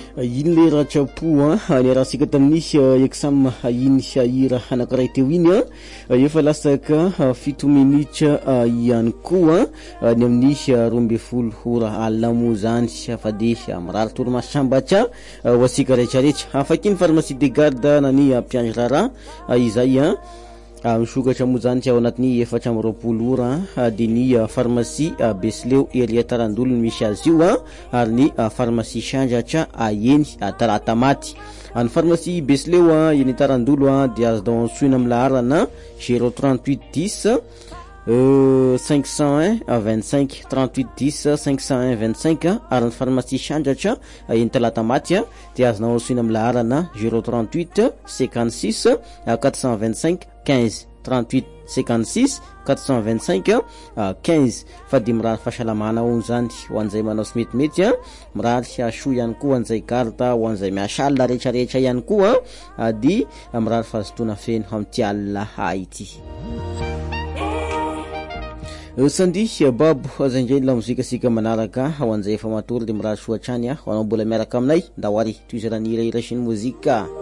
iny le raha tsapo ny arahasika tamin'ny examen iny hira anankiray teo iny efa lasaka 7 minitra ihany koa ny amin'ny 12 ora alina moa zany fa de mirary toromaso sambatra ho asika rehetrarehetra afakiny pharmacie de garde na ny mpiandry rara izay misokatra moa zany ao anatin'ny 420 ora de ny pharmacie Besleo eria Tarandolo misy azy io ary ny pharmacie Sandratra eny Talata maty. Ny pharmacie Besleo eny Tarandolo dia azo antsoina amin'ny laharana 038 10 501 25 38 10 501 25 ary ny pharmacie Sandratra eny Talata maty dia azo antsoina amin'ny laharana 038 56 425 15 38 56 425 15 fa de mirary fahasalamana ho zany ho an'izay manao simetimety mirary haso ihany koa an'izay garda ho an'izay miasa alina rehetrarehetra ihany koa de mirary fahazotona feno amin'ity alina ity. Sandi babo zay ndray la muzika sika manaraka ho an'izay efa matory de mirary soa trany ho anao mbola miaraka aminay nda ho ary toy izay raha ny hira sy ny mozika.